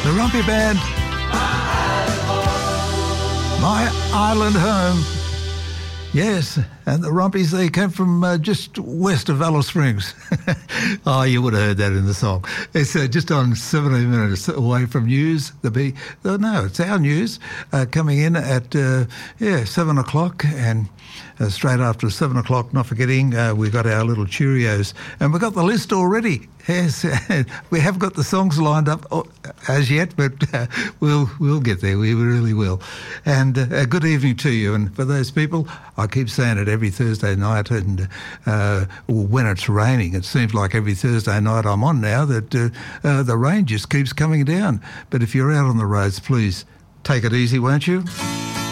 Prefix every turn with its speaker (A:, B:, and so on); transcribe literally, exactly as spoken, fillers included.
A: The Rumpy Band. My Island Home. Yes, and the Rumpies, they came from uh, just west of Alice Springs. Oh, you would have heard that in the song. It's uh, just on seventeen minutes away from news. The B, oh, no, it's our news uh, coming in at, uh, yeah, seven o'clock, and uh, straight after seven o'clock, not forgetting, uh, we got our little Cheerios, and we got the list already. Yes, we have got the songs lined up as yet, but uh, we'll we'll get there. We really will. And uh, a good evening to you. And for those people, I keep saying it every Thursday night, and uh, when it's raining, it seems like every Thursday night I'm on now that uh, uh, the rain just keeps coming down. But if you're out on the roads, please take it easy, won't you?